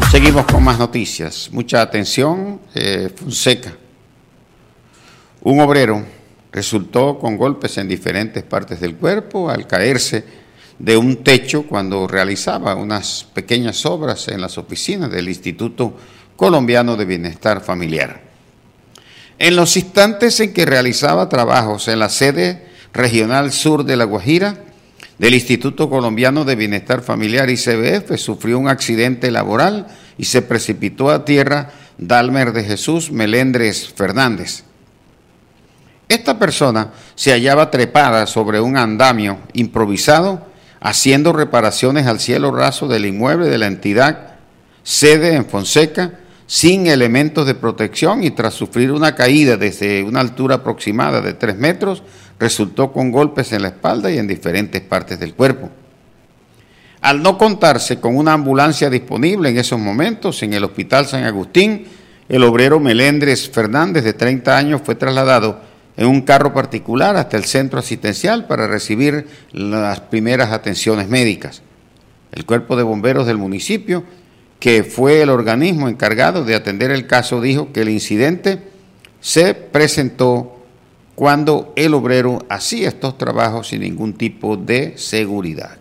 Seguimos con más noticias. Mucha atención, Fonseca. Un obrero resultó con golpes en diferentes partes del cuerpo al caerse de un techo cuando realizaba unas pequeñas obras en las oficinas del Instituto Colombiano de Bienestar Familiar. En los instantes en que realizaba trabajos en la sede regional sur de La Guajira del Instituto Colombiano de Bienestar Familiar ICBF, sufrió un accidente laboral y se precipitó a tierra Dalmer de Jesús Melendres Fernández. Esta persona se hallaba trepada sobre un andamio improvisado, haciendo reparaciones al cielo raso del inmueble de la entidad sede en Fonseca, sin elementos de protección, y tras sufrir una caída desde una altura aproximada de 3 metros, resultó con golpes en la espalda y en diferentes partes del cuerpo. Al no contarse con una ambulancia disponible en esos momentos en el Hospital San Agustín, el obrero Melendres Fernández, de 30 años, fue trasladado en un carro particular hasta el centro asistencial para recibir las primeras atenciones médicas. El Cuerpo de Bomberos del municipio, que fue el organismo encargado de atender el caso, dijo que el incidente se presentó cuando el obrero hacía estos trabajos sin ningún tipo de seguridad.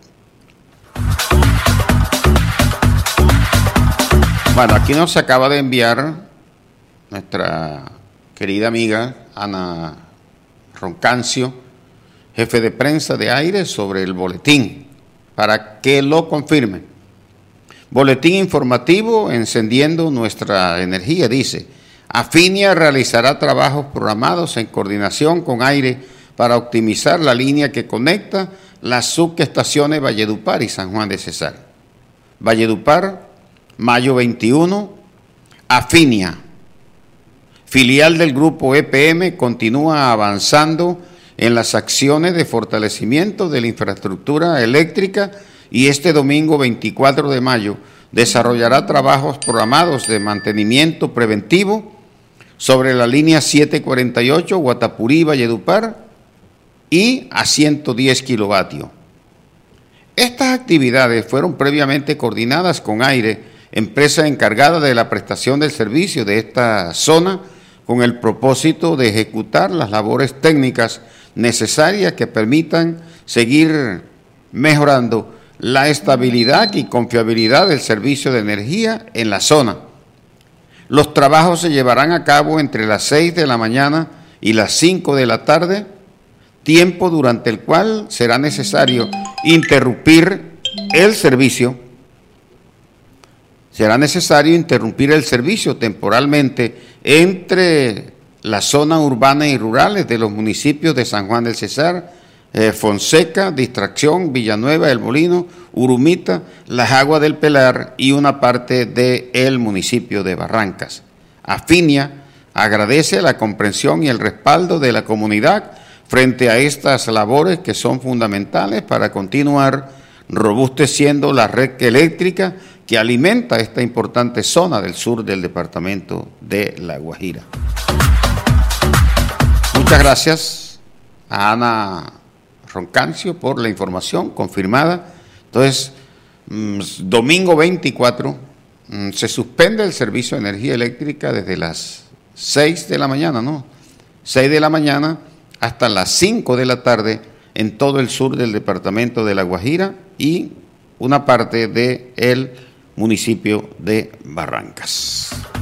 Bueno, aquí nos acaba de enviar nuestra querida amiga Ana Roncancio, jefe de prensa de Aire, sobre el boletín, para que lo confirme. Boletín informativo encendiendo nuestra energía, dice: Afinia realizará trabajos programados en coordinación con Aire para optimizar la línea que conecta las subestaciones Valledupar y San Juan de Cesar. Valledupar, mayo 21, Afinia, filial del grupo EPM, continúa avanzando en las acciones de fortalecimiento de la infraestructura eléctrica y este domingo 24 de mayo desarrollará trabajos programados de mantenimiento preventivo sobre la línea 748 Guatapurí-Valledupar y a 110 kilovatios. Estas actividades fueron previamente coordinadas con Aire, empresa encargada de la prestación del servicio de esta zona, con el propósito de ejecutar las labores técnicas necesarias que permitan seguir mejorando la estabilidad y confiabilidad del servicio de energía en la zona. Los trabajos se llevarán a cabo entre las 6 de la mañana y las 5 de la tarde, tiempo durante el cual será necesario interrumpir el servicio. Será necesario interrumpir el servicio temporalmente entre la zona urbana y rurales de los municipios de San Juan del Cesar, Fonseca, Distracción, Villanueva, El Molino, Urumita, Las Aguas del Pelar y una parte del municipio de Barrancas. Afinia agradece la comprensión y el respaldo de la comunidad frente a estas labores que son fundamentales para continuar robusteciendo la red eléctrica que alimenta esta importante zona del sur del departamento de La Guajira. Muchas gracias a Ana Roncancio por la información confirmada. Entonces, domingo 24 se suspende el servicio de energía eléctrica desde las 6 de la mañana, ¿no? 6 de la mañana hasta las 5 de la tarde en todo el sur del departamento de La Guajira y una parte del municipio de Barrancas.